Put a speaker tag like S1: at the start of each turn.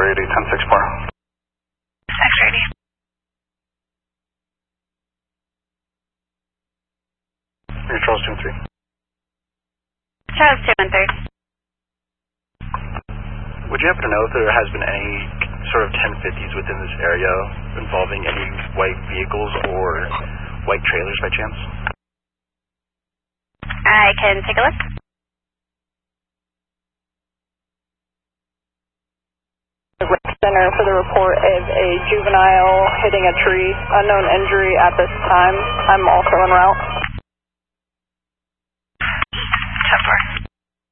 S1: X-ray 10-6 more.
S2: X-ray 80.
S1: Your Charles 2 and 3.
S2: Charles 2 and 3.
S1: Would you happen to know if there has been any sort of 1050s within this area involving any white vehicles or white trailers by chance?
S2: I can take a look.
S3: The center for the report is a juvenile hitting a tree, unknown injury at this time. I'm also en route.